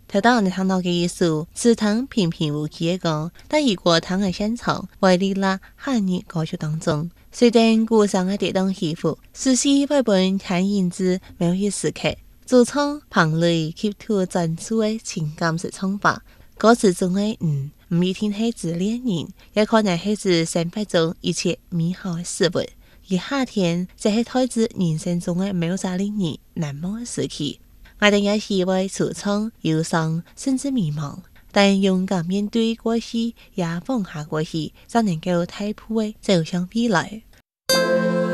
睇到你睇到嘅意思，池塘平平無奇嘅講，但如果躺喺現場，為你啦漢語歌曲當中，雖然鼓聲嘅跌宕起伏，似是為本聽影子某一時刻，主唱彭磊吸吐專注嘅情感式唱法，歌詞中嘅唔一定係指戀人，也可能係指生活中一切美好嘅事物。而夏天就係代指人生中嘅某些令人難忘嘅時期。我哋也是為惆悵、憂傷，甚至迷茫，但勇敢面對過去，也放下過去，才能夠大步地走向未來。